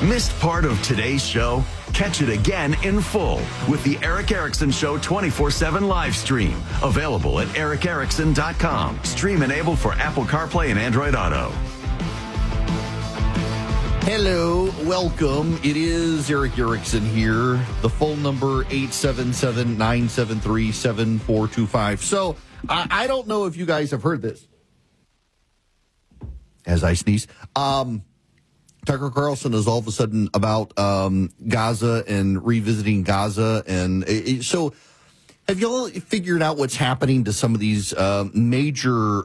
Missed part of today's show? Catch it again in full with the Eric Erickson Show 24/7 live stream. Available at ericerickson.com. Stream enabled for Apple CarPlay and Android Auto. Hello, welcome. It is Eric Erickson here. The phone number 877-973-7425. So I don't know if you guys have heard this. As I sneeze. Tucker Carlson is all of a sudden about Gaza and revisiting Gaza. And so have y'all figured out what's happening to some of these major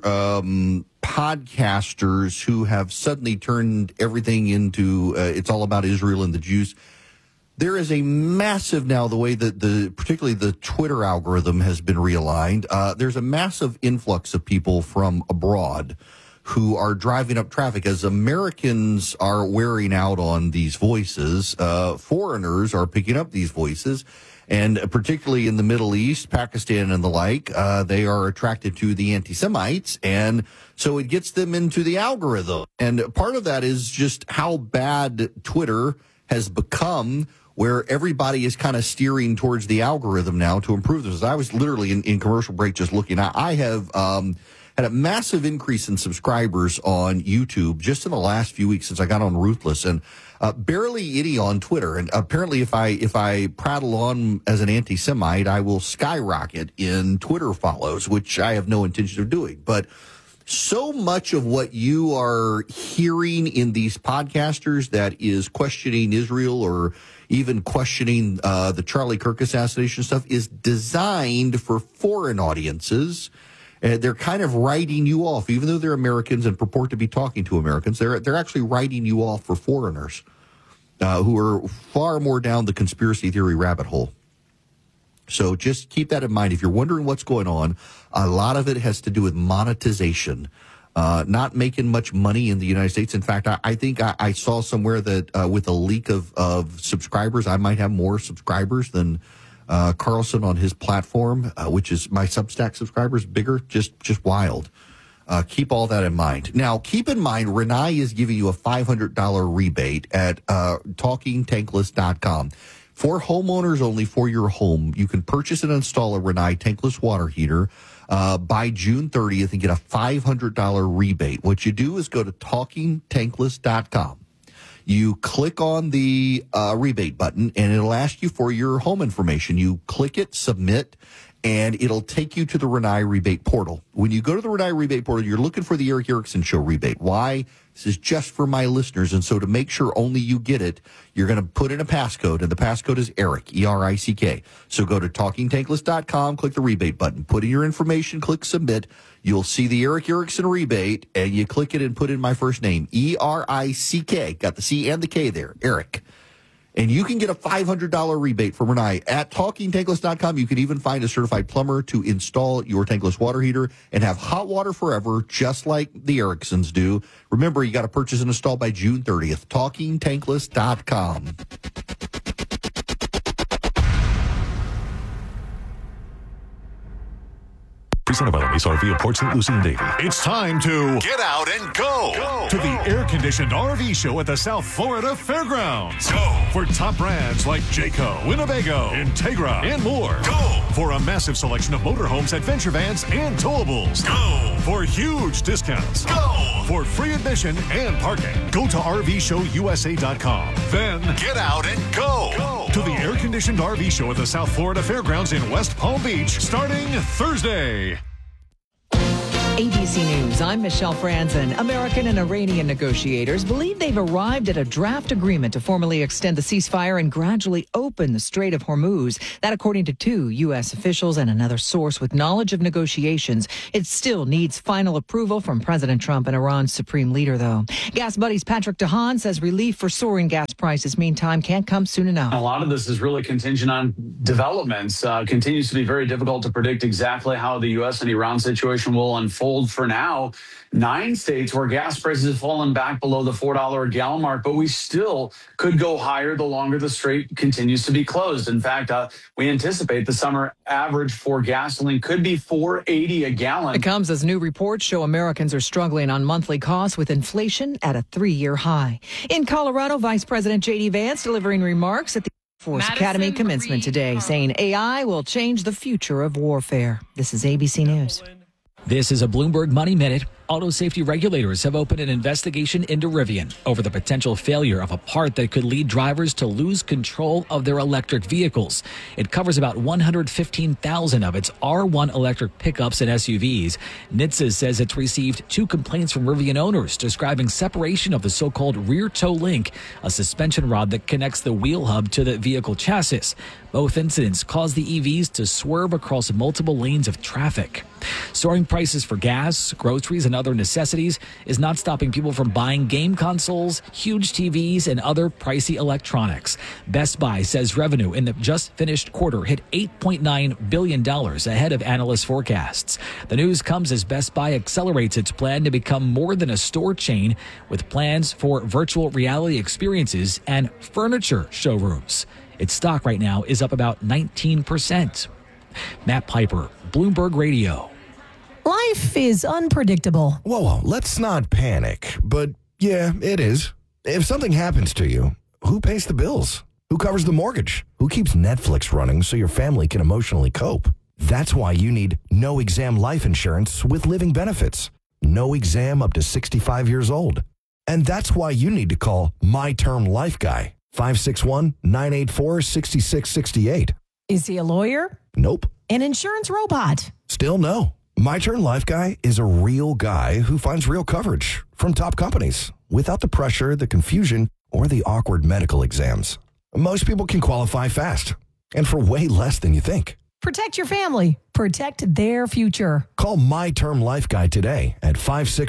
podcasters who have suddenly turned everything into it's all about Israel and the Jews? There is a massive now, the way that particularly the Twitter algorithm has been realigned. There's a massive influx of people from abroad who are driving up traffic as Americans are wearing out on these voices. Foreigners are picking up these voices, and particularly in the Middle East, Pakistan and the like, they are attracted to the anti-Semites, and so it gets them into the algorithm. And part of that is just how bad Twitter has become, where everybody is kind of steering towards the algorithm now to improve this. I was literally in commercial break just looking. I have had a massive increase in subscribers on YouTube just in the last few weeks since I got on Ruthless, and barely any on Twitter. And apparently if I prattle on as an anti-Semite, I will skyrocket in Twitter follows, which I have no intention of doing. But so much of what you are hearing in these podcasters that is questioning Israel or even questioning the Charlie Kirk assassination stuff is designed for foreign audiences. They're kind of writing you off, even though they're Americans and purport to be talking to Americans. They're actually writing you off for foreigners who are far more down the conspiracy theory rabbit hole. So just keep that in mind. If you're wondering what's going on, a lot of it has to do with monetization, not making much money in the United States. In fact, I think I saw somewhere that with a leak of subscribers, I might have more subscribers than Carlson on his platform, which is my Substack subscribers, bigger, just wild. Keep all that in mind. Now, keep in mind, Renai is giving you a $500 rebate at TalkingTankless.com. For homeowners only, for your home, you can purchase and install a Renai tankless water heater by June 30th and get a $500 rebate. What you do is go to TalkingTankless.com. You click on the rebate button, and it'll ask you for your home information. You click it, submit, and it'll take you to the Renai rebate portal. When you go to the Renai rebate portal, you're looking for the Eric Erickson Show rebate. Why? This is just for my listeners, and so to make sure only you get it, you're going to put in a passcode, and the passcode is Eric, E-R-I-C-K. So go to TalkingTankless.com, click the rebate button, put in your information, click submit. You'll see the Eric Erickson rebate, and you click it and put in my first name, E-R-I-C-K. Got the C and the K there, Eric. And you can get a $500 rebate from Renai. At TalkingTankless.com, you can even find a certified plumber to install your tankless water heater and have hot water forever, just like the Ericksons do. Remember, you got to purchase and install by June 30th. TalkingTankless.com. Presented by the Mesa RV of Port St. Lucie and Davie. It's time to get out and go to the air-conditioned RV show at the South Florida Fairgrounds. Go for top brands like Jayco, Winnebago, Integra, and more. Go for a massive selection of motorhomes, adventure vans, and towables. Go for huge discounts. Go for free admission and parking. Go to RVShowUSA.com. Then get out and go to the air-conditioned RV show at the South Florida Fairgrounds in West Palm Beach starting Thursday. ABC News, I'm Michelle Franzen. American and Iranian negotiators believe they've arrived at a draft agreement to formally extend the ceasefire and gradually open the Strait of Hormuz. That according to two U.S. officials and another source with knowledge of negotiations. It still needs final approval from President Trump and Iran's supreme leader, though. Gas Buddy's Patrick DeHaan says relief for soaring gas prices, meantime, can't come soon enough. A lot of this is really contingent on developments. Continues to be very difficult to predict exactly how the U.S. and Iran situation will unfold. told for now 9 states where gas prices have fallen back below the $4 a gallon mark, but we still could go higher the longer the strait continues to be closed. In fact, we anticipate the summer average for gasoline could be $4.80 a gallon. It comes as new reports show Americans are struggling on monthly costs with inflation at a 3-year high. In Colorado, Vice President J.D. Vance delivering remarks at the Air Force Academy commencement today, saying AI will change the future of warfare. This is ABC News. This is a Bloomberg Money Minute. Auto safety regulators have opened an investigation into Rivian over the potential failure of a part that could lead drivers to lose control of their electric vehicles. It covers about 115,000 of its R1 electric pickups and SUVs. NHTSA says it's received 2 complaints from Rivian owners describing separation of the so-called rear toe link, a suspension rod that connects the wheel hub to the vehicle chassis. Both incidents caused the EVs to swerve across multiple lanes of traffic. Soaring prices for gas, groceries, and other necessities is not stopping people from buying game consoles, huge TVs, and other pricey electronics. Best Buy says revenue in the just finished quarter hit $8.9 billion ahead of analyst forecasts. The news comes as Best Buy accelerates its plan to become more than a store chain with plans for virtual reality experiences and furniture showrooms. Its stock right now is up about 19%. Matt Piper, Bloomberg Radio. Life is unpredictable. Whoa, let's not panic. But yeah, it is. If something happens to you, who pays the bills? Who covers the mortgage? Who keeps Netflix running so your family can emotionally cope? That's why you need no exam life insurance with living benefits. No exam up to 65 years old. And that's why you need to call My Term Life Guy, 561-984-6668. Is he a lawyer? Nope. An insurance robot? Still no. My Turn Life Guy is a real guy who finds real coverage from top companies without the pressure, the confusion, or the awkward medical exams. Most people can qualify fast and for way less than you think. Protect your family. Protect their future. Call My Term Life Guy today at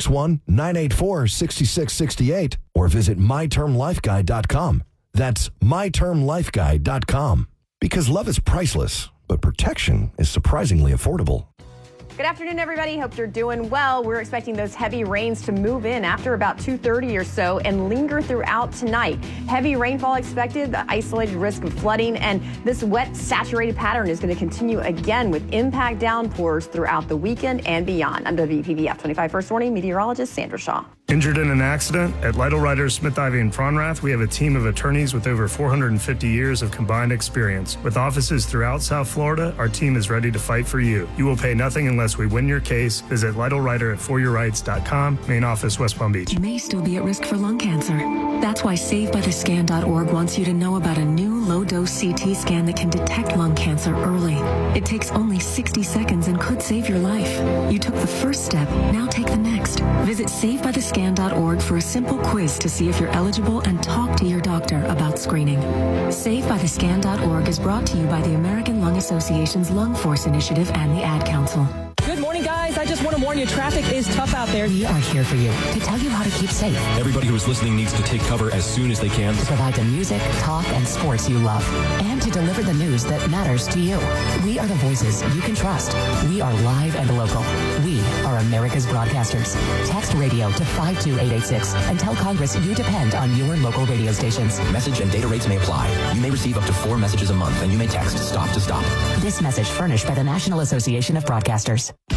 561-984-6668 or visit mytermlifeguy.com. That's mytermlifeguy.com. Because love is priceless, but protection is surprisingly affordable. Good afternoon, everybody. Hope you're doing well. We're expecting those heavy rains to move in after about 2:30 or so and linger throughout tonight. Heavy rainfall expected, the isolated risk of flooding, and this wet, saturated pattern is going to continue again with impact downpours throughout the weekend and beyond. I'm WPVF 25 First Warning meteorologist Sandra Shaw. Injured in an accident? At Lytle Writers, Smith, Ivy, and Fronrath, we have a team of attorneys with over 450 years of combined experience. With offices throughout South Florida, our team is ready to fight for you. You will pay nothing unless we win your case. Visit LytleWriter at foryourrights.com, main office, West Palm Beach. You may still be at risk for lung cancer. That's why SaveByTheScan.org wants you to know about a new low-dose CT scan that can detect lung cancer early. It takes only 60 seconds and could save your life. You took the first step, now take the next. Visit SaveByTheScan.org for a simple quiz to see if you're eligible and talk to your doctor about screening. SaveByTheScan.org is brought to you by the American Lung Association's Lung Force Initiative and the Ad Council. Good morning, guys. I just want to warn you, traffic is tough out there. We are here for you to tell you how to keep safe. Everybody who is listening needs to take cover as soon as they can. To provide the music, talk, and sports you love. And to deliver the news that matters to you. We are the voices you can trust. We are live and local. We are America's broadcasters. Text radio to 52886 and tell Congress you depend on your local radio stations. Message and data rates may apply. You may receive up to 4 messages a month, and you may text STOP to STOP. This message furnished by the National Association of Broadcasters.